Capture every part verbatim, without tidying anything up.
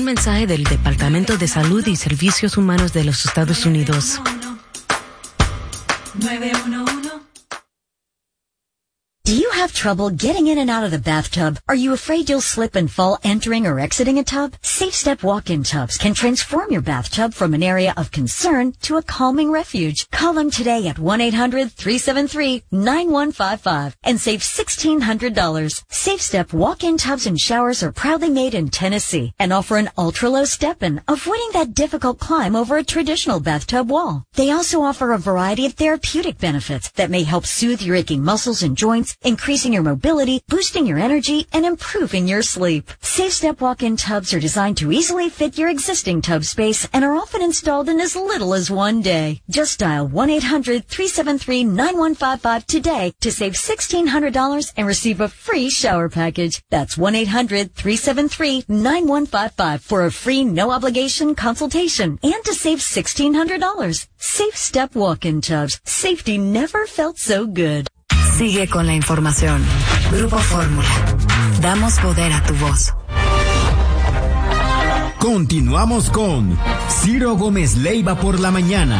mensaje del Departamento de Salud y Servicios Humanos de los Estados Unidos. nueve uno uno. Do you have trouble getting in and out of the bathtub? Are you afraid you'll slip and fall entering or exiting a tub? Safe Step walk-in tubs can transform your bathtub from an area of concern to a calming refuge. Call them today at one eight hundred three seven three nine one five five and save sixteen hundred dollars. Safe Step walk-in tubs and showers are proudly made in Tennessee and offer an ultra-low step-in, avoiding that difficult climb over a traditional bathtub wall. They also offer a variety of therapeutic benefits that may help soothe your aching muscles and joints, increasing your mobility, boosting your energy, and improving your sleep. Safe Step walk-in tubs are designed to easily fit your existing tub space and are often installed in as little as one day. Just dial one eight hundred three seven three nine one five five today to save sixteen hundred dollars and receive a free shower package. That's one eight hundred three seven three nine one five five for a free no-obligation consultation and to save sixteen hundred dollars. Safe Step walk-in tubs. Safety never felt so good. Sigue con la información. Grupo Fórmula. Damos poder a tu voz. Continuamos con Ciro Gómez Leiva por la mañana.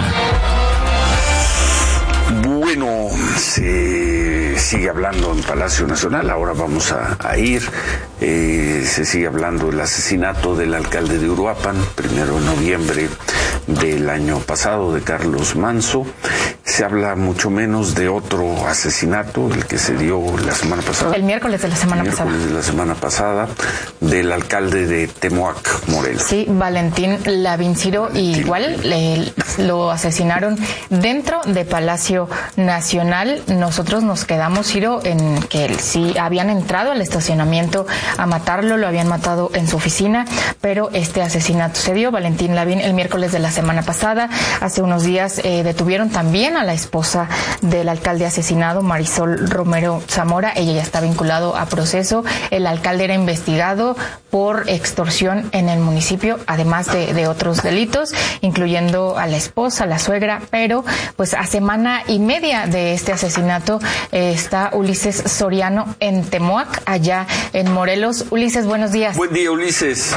Bueno, se sigue hablando en Palacio Nacional, ahora vamos a, a ir, eh, se sigue hablando del asesinato del alcalde de Uruapan, primero de noviembre del año pasado, de Carlos Manso. Se habla mucho menos de otro asesinato, el que se dio la semana pasada. El miércoles de la semana el pasada. miércoles de la semana pasada, del alcalde de Temoac, Morelos. Sí, Valentín Lavín, Ciro, y igual le, lo asesinaron dentro de Palacio Nacional. Nosotros nos quedamos, Ciro, en que sí habían entrado al estacionamiento a matarlo, lo habían matado en su oficina, pero este asesinato se dio. Valentín Lavín el miércoles de la semana pasada. Hace unos días eh, detuvieron también a la esposa del alcalde asesinado, Marisol Romero Zamora. Ella ya está vinculado a proceso. El alcalde era investigado por extorsión en el municipio, además de, de otros delitos, incluyendo a la esposa, la suegra, pero pues a semana y media de este asesinato eh, está Ulises Soriano en Temoac, allá en Morelos. Ulises, buenos días. Buen día, Ulises.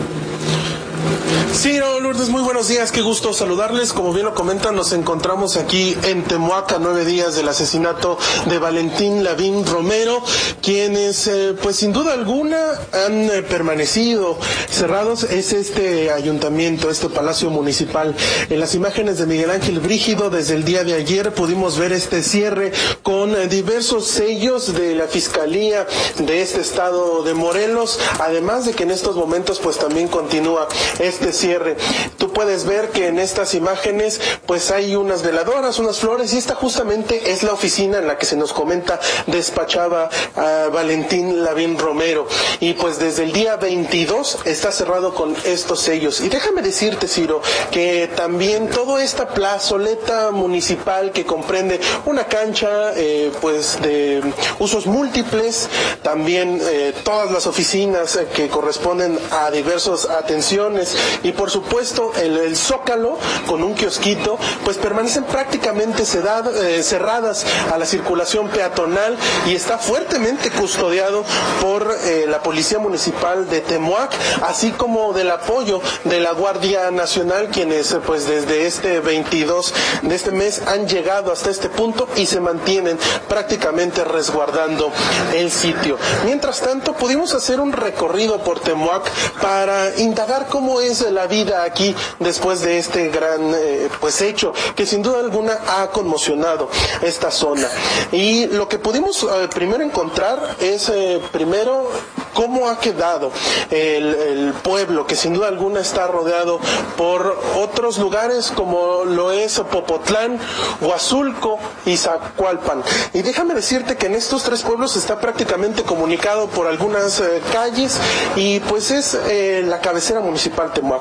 Sí, no, Lourdes, muy buenos días, qué gusto saludarles. Como bien lo comentan, nos encontramos aquí en Temoac a nueve días del asesinato de Valentín Lavín Romero, quienes, eh, pues sin duda alguna, han eh, permanecido cerrados. Es este ayuntamiento, este palacio municipal. En las imágenes de Miguel Ángel Brígido, desde el día de ayer pudimos ver este cierre con eh, diversos sellos de la Fiscalía de este estado de Morelos, además de que en estos momentos pues también continúa este cierre. Tú puedes ver que en estas imágenes pues hay unas veladoras, unas flores, y esta justamente es la oficina en la que se nos comenta despachaba a Valentín Lavín Romero, y pues desde el día veintidós está cerrado con estos sellos. Y déjame decirte, Ciro, que también toda esta plazoleta municipal que comprende una cancha eh, pues de usos múltiples, también eh, todas las oficinas eh, que corresponden a diversas atenciones, y por supuesto el, el Zócalo con un kiosquito, pues permanecen prácticamente sedad, eh, cerradas a la circulación peatonal, y está fuertemente custodiado por eh, la Policía Municipal de Temoac, así como del apoyo de la Guardia Nacional, quienes pues desde este veintidós de este mes han llegado hasta este punto y se mantienen prácticamente resguardando el sitio. Mientras tanto, pudimos hacer un recorrido por Temoac para indagar cómo es la vida aquí después de este gran eh, pues hecho que sin duda alguna ha conmocionado esta zona. Y lo que pudimos eh, primero encontrar es eh, primero cómo ha quedado el, el pueblo, que sin duda alguna está rodeado por otros lugares como lo es Popotlán, Huazulco y Zacualpan. Y déjame decirte que en estos tres pueblos está prácticamente comunicado por algunas eh, calles, y pues es eh, la cabecera municipal Temoac.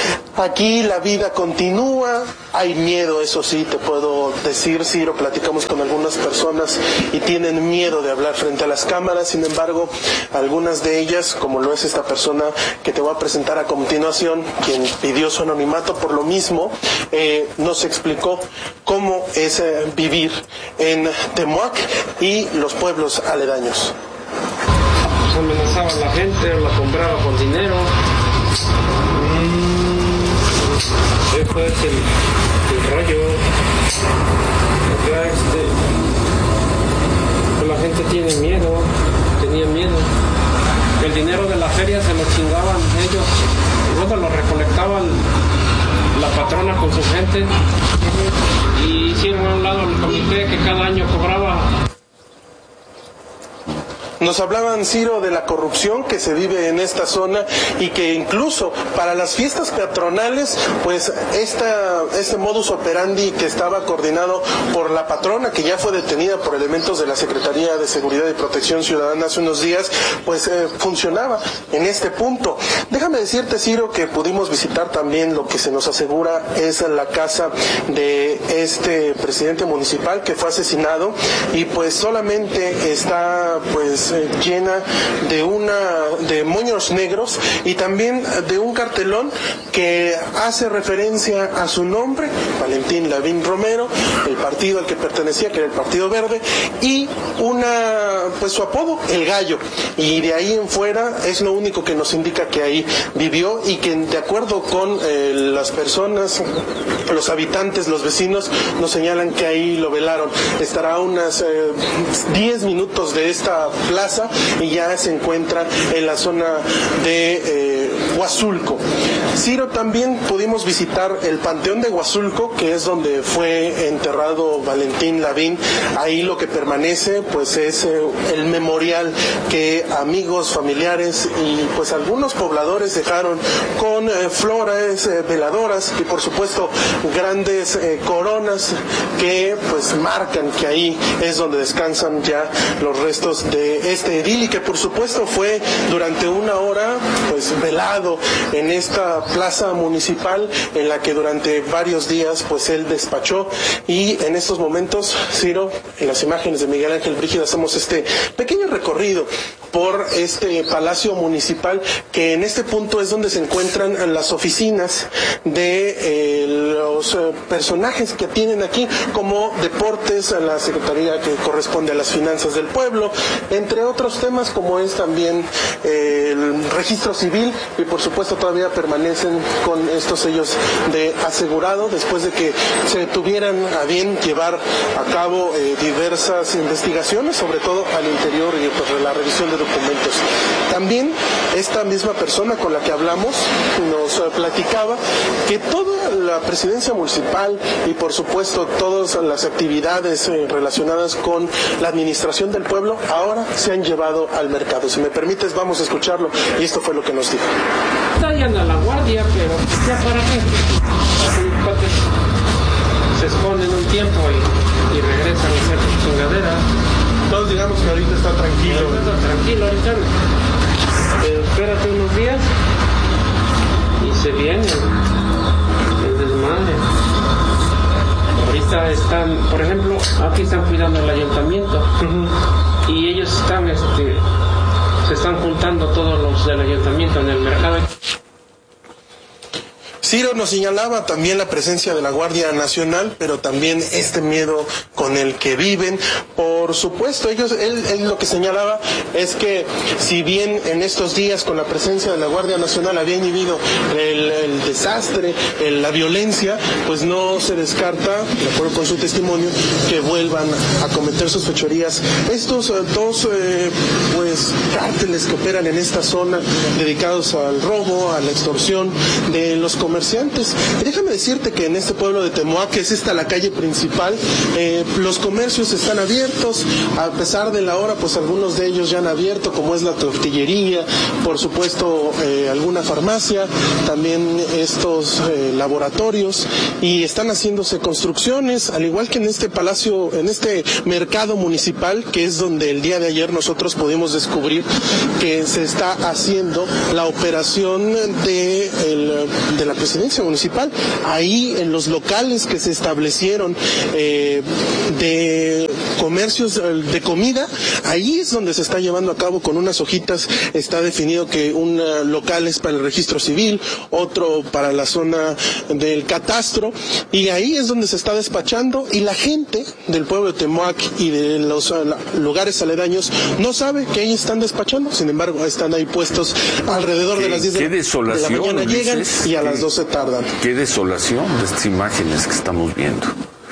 Aquí la vida continúa, hay miedo, eso sí, te puedo decir, Ciro, platicamos con algunas personas y tienen miedo de hablar frente a las cámaras. Sin embargo, algunas de ellas, como lo es esta persona que te voy a presentar a continuación, quien pidió su anonimato por lo mismo, eh, nos explicó cómo es eh, vivir en Temoac y los pueblos aledaños. Amenazaba a la gente, la compraba con dinero. el, el rollo. Acá este, pues la gente tiene miedo, tenía miedo. El dinero de la feria se lo chingaban ellos, luego lo recolectaban la patrona con su gente y hicieron a un lado el comité que cada año cobraba. Nos hablaban, Ciro, de la corrupción que se vive en esta zona y que incluso para las fiestas patronales, pues esta, este modus operandi que estaba coordinado por la patrona, que ya fue detenida por elementos de la Secretaría de Seguridad y Protección Ciudadana hace unos días, pues eh, funcionaba en este punto. Déjame decirte, Ciro, que pudimos visitar también lo que se nos asegura es la casa de este presidente municipal que fue asesinado y pues solamente está pues llena de una de moños negros y también de un cartelón que hace referencia a su nombre, Valentín Lavín Romero, el partido al que pertenecía, que era el Partido Verde, y una pues su apodo, El Gallo, y de ahí en fuera es lo único que nos indica que ahí vivió y que de acuerdo con eh, las personas, los habitantes, los vecinos, nos señalan que ahí lo velaron. Estará a unas diez eh, minutos de esta plaza y ya se encuentra en la zona de eh, Huazulco. Ciro, también pudimos visitar el Panteón de Huazulco, que es donde fue enterrado Valentín Lavín. Ahí lo que permanece pues es eh, el memorial que amigos, familiares y pues algunos pobladores dejaron con eh, flores, eh, veladoras y por supuesto grandes eh, coronas que pues marcan que ahí es donde descansan ya los restos de este edil y que por supuesto fue durante una hora pues velado en esta plaza municipal en la que durante varios días pues él despachó. Y en estos momentos, Ciro, en las imágenes de Miguel Ángel Brígida hacemos este pequeño recorrido por este palacio municipal, que en este punto es donde se encuentran las oficinas de eh, los eh, personajes que tienen aquí, como deportes, la secretaría que corresponde a las finanzas del pueblo, entre otros temas como es también eh, el registro civil, y por supuesto todavía permanecen con estos sellos de asegurado después de que se tuvieran a bien llevar a cabo eh, diversas investigaciones, sobre todo al interior y pues, la revisión de documentos. También esta misma persona con la que hablamos nos uh, platicaba que toda la presidencia municipal y por supuesto todas las actividades eh, relacionadas con la administración del pueblo ahora se han llevado al mercado. Si me permites, vamos a escucharlo y esto fue lo que nos dijo. Tallan a la guardia, pero ya para qué. Se esconden un tiempo y, y regresan a hacer chingaderas. Todos digamos que ahorita está tranquilo. Ahorita está tranquilo, ahorita. Pero espérate unos días y se viene el desmadre. Ahorita están, por ejemplo, aquí están cuidando el ayuntamiento uh-huh. y ellos están, este, se están juntando todos los del ayuntamiento en el mercado. Ciro nos señalaba también la presencia de la Guardia Nacional, pero también este miedo con el que viven. Por supuesto, ellos, él, él lo que señalaba es que si bien en estos días con la presencia de la Guardia Nacional había inhibido el, el desastre, el, la violencia, pues no se descarta, de acuerdo con su testimonio, que vuelvan a cometer sus fechorías. Estos eh, dos eh, pues cárteles que operan en esta zona dedicados al robo, a la extorsión de los comerciantes. Y déjame decirte que en este pueblo de Temoac, que es esta la calle principal, eh, los comercios están abiertos, a pesar de la hora, pues algunos de ellos ya han abierto, como es la tortillería, por supuesto eh, alguna farmacia, también estos eh, laboratorios, y están haciéndose construcciones, al igual que en este palacio, en este mercado municipal, que es donde el día de ayer nosotros pudimos descubrir que se está haciendo la operación de, el, de la presidencia municipal. Ahí en los locales que se establecieron eh, de comercios de comida, ahí es donde se está llevando a cabo con unas hojitas. Está definido que un local es para el registro civil, otro para la zona del catastro, y ahí es donde se está despachando, y la gente del pueblo de Temoac y de los lugares aledaños no sabe que ahí están despachando. Sin embargo, están ahí puestos alrededor de las diez de, de la mañana, llegan y a las doce tardan. Qué desolación de estas imágenes que estamos viendo.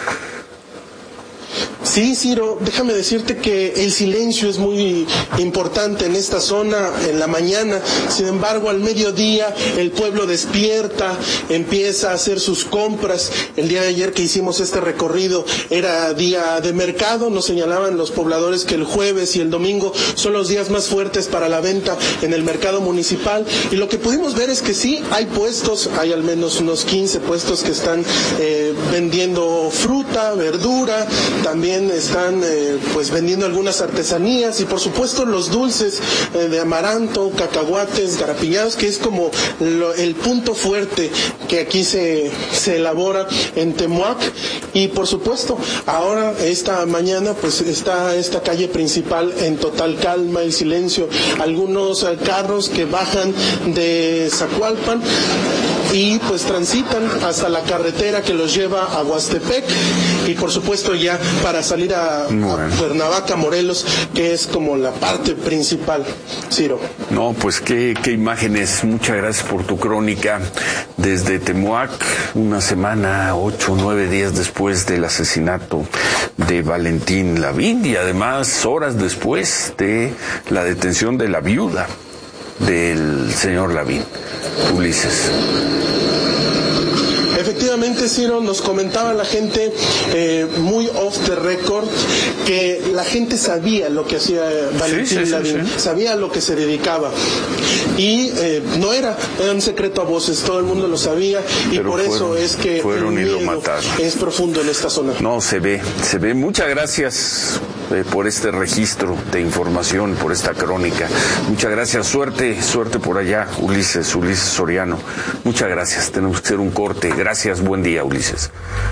Sí, Ciro, déjame decirte que el silencio es muy importante en esta zona en la mañana. Sin embargo, al mediodía el pueblo despierta, empieza a hacer sus compras. El día de ayer que hicimos este recorrido era día de mercado. Nos señalaban los pobladores que el jueves y el domingo son los días más fuertes para la venta en el mercado municipal. Y lo que pudimos ver es que sí, hay puestos, hay al menos unos quince puestos que están eh, vendiendo fruta, verdura, también están eh, pues vendiendo algunas artesanías y por supuesto los dulces eh, de amaranto, cacahuates, garapiñados, que es como lo, el punto fuerte que aquí se, se elabora en Temoac. Y por supuesto ahora esta mañana pues está esta calle principal en total calma y silencio. Algunos eh, carros que bajan de Zacualpan y pues transitan hasta la carretera que los lleva a Huastepec, y por supuesto ya para salir a, bueno. a Cuernavaca, Morelos, que es como la parte principal. Ciro. No, pues qué, qué imágenes. Muchas gracias por tu crónica desde Temoac, una semana, ocho, nueve días después del asesinato de Valentín Lavín, y además horas después de la detención de la viuda del señor Lavín. Ulises. Efectivamente, Ciro, nos comentaba la gente eh, muy off the record que la gente sabía lo que hacía Valentín sí, sí, Lavín, sí, sí. sabía a lo que se dedicaba, y eh, no era, era un secreto a voces, todo el mundo lo sabía, y Pero por fueron, eso es que fueron el miedo y lo mataron. Es profundo en esta zona. No, se ve, se ve. Muchas gracias eh, por este registro de información, por esta crónica. Muchas gracias, suerte, suerte por allá, Ulises, Ulises Soriano. Muchas gracias, tenemos que hacer un corte. Gracias, buen día, Ulises.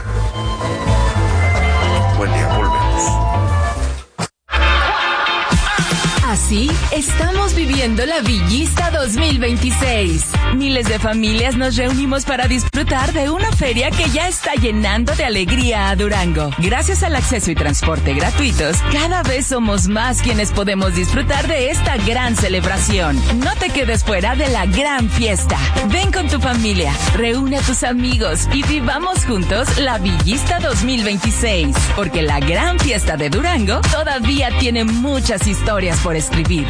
Buen día, volvemos. Así estamos viviendo la Villista dos mil veintiséis. Miles de familias nos reunimos para disfrutar de una feria que ya está llenando de alegría a Durango. Gracias al acceso y transporte gratuitos, cada vez somos más quienes podemos disfrutar de esta gran celebración. No te quedes fuera de la gran fiesta. Ven con tu familia, reúne a tus amigos y vivamos juntos la Villista dos mil veintiséis. Porque la gran fiesta de Durango todavía tiene muchas historias por escribir.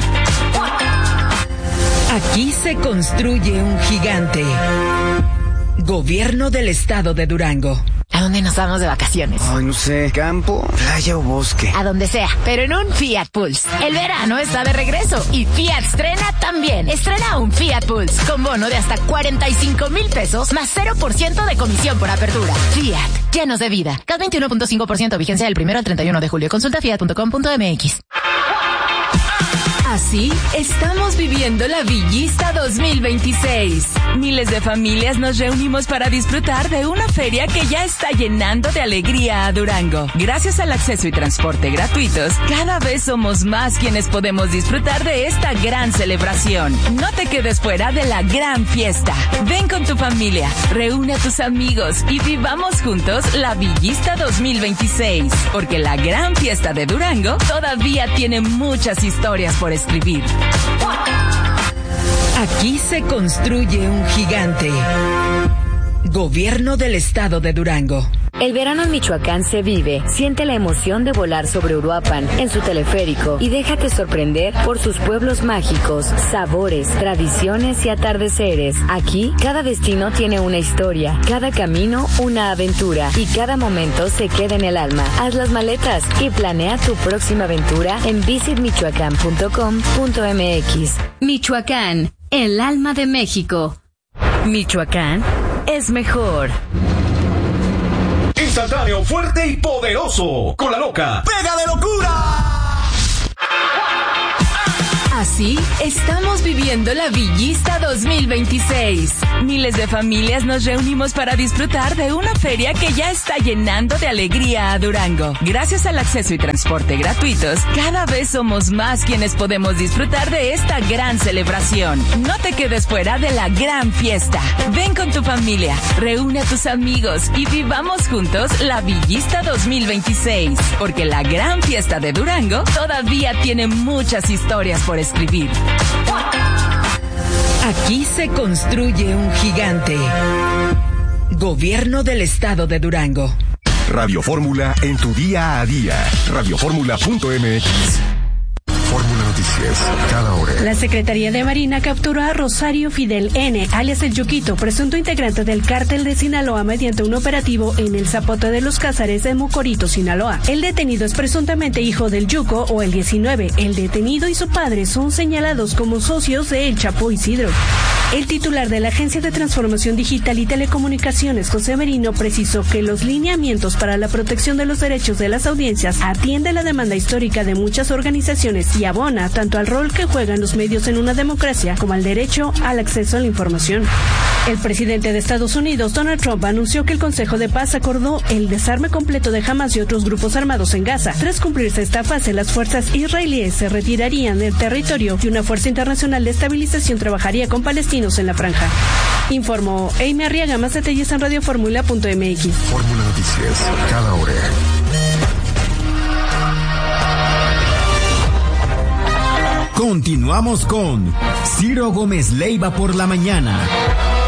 Aquí se construye un gigante. Gobierno del Estado de Durango. ¿A dónde nos vamos de vacaciones? Ay, no sé, campo, playa o bosque. A donde sea, pero en un Fiat Pulse. El verano está de regreso y Fiat estrena también. Estrena un Fiat Pulse con bono de hasta cuarenta y cinco mil pesos más cero por ciento de comisión por apertura. Fiat, llenos de vida. C A T veintiuno punto cinco por ciento, vigencia del primero al treinta y uno de julio. Consulta fiat punto com punto m x. Así estamos viviendo la Villista dos mil veintiséis. Miles de familias nos reunimos para disfrutar de una feria que ya está llenando de alegría a Durango. Gracias al acceso y transporte gratuitos, cada vez somos más quienes podemos disfrutar de esta gran celebración. No te quedes fuera de la gran fiesta. Ven con tu familia, reúne a tus amigos y vivamos juntos la Villista dos mil veintiséis. Porque la gran fiesta de Durango todavía tiene muchas historias por escribir. Aquí se construye un gigante. Gobierno del Estado de Durango. El verano en Michoacán se vive. Siente la emoción de volar sobre Uruapan en su teleférico y déjate sorprender por sus pueblos mágicos, sabores, tradiciones y atardeceres. Aquí, cada destino tiene una historia, cada camino una aventura y cada momento se queda en el alma. Haz las maletas y planea tu próxima aventura en visit michoacán punto com punto m x. Michoacán, el alma de México. Michoacán es mejor. Instantáneo, fuerte y poderoso. Con la loca. ¡Pega de locura! Así estamos viviendo la Villista dos mil veintiséis. Miles de familias nos reunimos para disfrutar de una feria que ya está llenando de alegría a Durango. Gracias al acceso y transporte gratuitos, cada vez somos más quienes podemos disfrutar de esta gran celebración. No te quedes fuera de la gran fiesta. Ven con tu familia, reúne a tus amigos y vivamos juntos la Villista dos mil veintiséis. Porque la gran fiesta de Durango todavía tiene muchas historias por escribir. Aquí se construye un gigante. Gobierno del Estado de Durango. Radio Fórmula en tu día a día. radio fórmula punto m x. Fórmula Noticias, cada hora. La Secretaría de Marina capturó a Rosario Fidel N., alias El Yuquito, presunto integrante del cártel de Sinaloa, mediante un operativo en el Zapote de los Cázares de Mocorito, Sinaloa. El detenido es presuntamente hijo del Yuco o el diecinueve. El detenido y su padre son señalados como socios de El Chapo Isidro. El titular de la Agencia de Transformación Digital y Telecomunicaciones, José Merino, precisó que los lineamientos para la protección de los derechos de las audiencias atiende la demanda histórica de muchas organizaciones y abona tanto al rol que juegan los medios en una democracia como al derecho al acceso a la información. El presidente de Estados Unidos, Donald Trump, anunció que el Consejo de Paz acordó el desarme completo de Hamas y otros grupos armados en Gaza. Tras cumplirse esta fase, las fuerzas israelíes se retirarían del territorio y una fuerza internacional de estabilización trabajaría con palestinos en la franja. Informó Amy Arriaga. Más detalles en radio fórmula punto m x. Fórmula Noticias, cada hora. Continuamos con Ciro Gómez Leiva por la mañana.